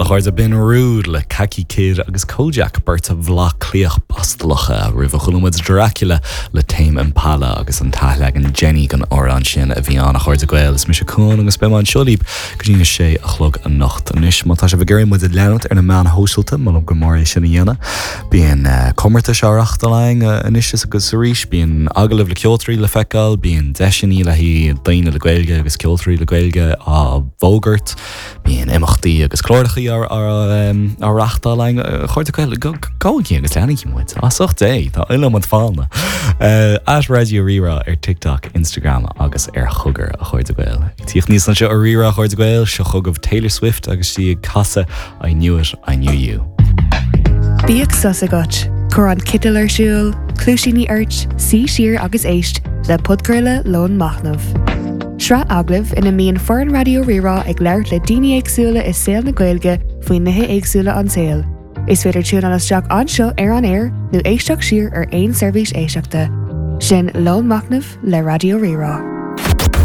chuir a bin rúd le Kaki Kid agus Kojak Berta bhlá clíoch bastalacha rih chulmid Dracula le Tame Impala agus an taithleag an Jenny gan órán sin a bhí an a chuir a gweil is mis cún agus beán siolíb goíine sé a chlog a nocht anis mátá se bhgéirí muid leanút ar na meán hóisiilta man go mór sinna dhéana bíon commarta seachta leing anis agus ríis bíon agalibh le ceoltarí le feicáil bíon deisianí le hí daine le gailge agus ceoltarí le gailge a bhógart bíon imachtaí agus chlóirdachaí ar reachta leing chuirta gail gáí agus leanaí muid asach é tá uile man fána as Radio Rira ar TikTok, Instagram agus ar chugar a chuirta gail tíoch níos an seo ar Rira a chuirta gail se chugah Taylor Swift agus tí casa I Knew It, I Knew You. Bíag sasagat, chur an citil ar siúil, clúisíní airt, sí siar agus éist le podcaile Lón Machnamh. Sra aglah ina míon foran Radio Rira ag leirt le daoine éagsúla is saoil na Gaeilge faoin nithe éagsúla an saoil. Is féidir tún an isteach anseo ar an air nó éisteach siar ar aon seirbhís éisteachta. Sin Lón Machnamh le Radio Rira.